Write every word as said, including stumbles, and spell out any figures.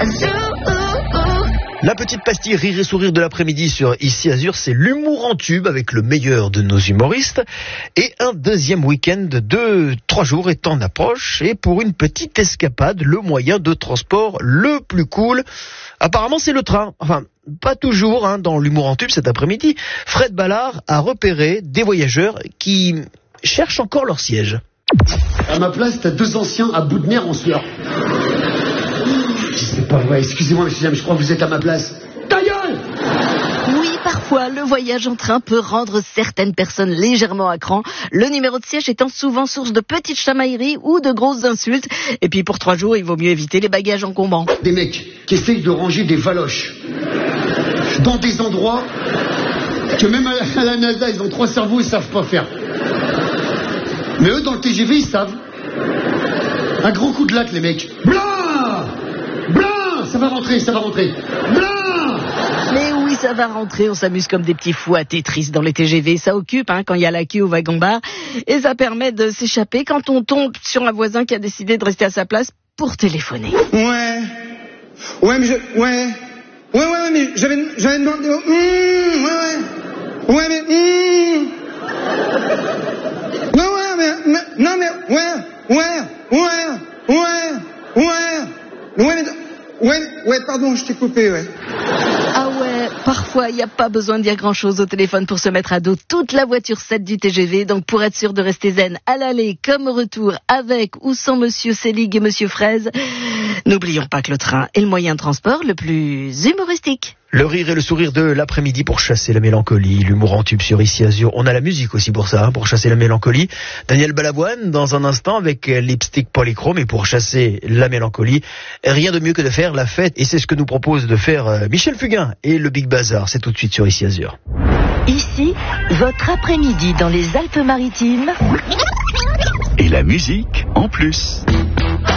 La petite pastille rire et sourire de l'après-midi sur Ici Azur, c'est l'humour en tube avec le meilleur de nos humoristes. Et un deuxième week-end de trois jours est en approche. Et pour une petite escapade, le moyen de transport le plus cool, apparemment c'est le train. Enfin, pas toujours, hein, dans l'humour en tube cet après-midi. Fred Ballard a repéré des voyageurs qui cherchent encore leur siège. À ma place, t'as deux anciens à bout de nerfs en sueur. C'est pas vrai, excusez-moi messieurs, je crois que vous êtes à ma place. Ta gueule! Oui, parfois, le voyage en train peut rendre certaines personnes légèrement à cran, le numéro de siège étant souvent source de petites chamailleries ou de grosses insultes. Et puis pour trois jours, il vaut mieux éviter les bagages encombrants. Des mecs qui essayent de ranger des valoches dans des endroits que même à la, à la NASA, ils ont trois cerveaux, ils savent pas faire. Mais eux, dans le T G V, ils savent. Un gros coup de latte, les mecs. Blanc! Blanc! Ça va rentrer, ça va rentrer. Blanc! Mais oui, ça va rentrer, on s'amuse comme des petits fous à Tetris dans les T G V. Ça occupe, hein, quand il y a la queue au wagon-bar. Et ça permet de s'échapper quand on tombe sur un voisin qui a décidé de rester à sa place pour téléphoner. Ouais. Ouais, mais je... Ouais. Ouais, ouais, ouais, mais j'avais... J'avais demandé... Mmh, ouais, ouais. Ouais, mais... Mmh. Ouais, ouais, mais... mais non, mais... Ouais, ouais, ouais, ouais, ouais... Ouais, mais... Ouais, ouais, pardon, je t'ai coupé, ouais. Ah ouais, parfois, il n'y a pas besoin de dire grand-chose au téléphone pour se mettre à dos toute la voiture sept du T G V. Donc, pour être sûr de rester zen à l'aller comme au retour, avec ou sans Monsieur Selig et Monsieur Fraise, n'oublions pas que le train est le moyen de transport le plus humoristique. Le rire et le sourire de l'après-midi pour chasser la mélancolie, l'humour en tube sur Ici Azur. On a la musique aussi pour ça, hein, pour chasser la mélancolie. Daniel Balavoine, dans un instant, avec Lipstick Polychrome, et pour chasser la mélancolie, rien de mieux que de faire la fête. Et c'est ce que nous propose de faire euh, Michel Fugain et le Big Bazar. C'est tout de suite sur Ici Azur. Ici, votre après-midi dans les Alpes-Maritimes. Et la musique en plus.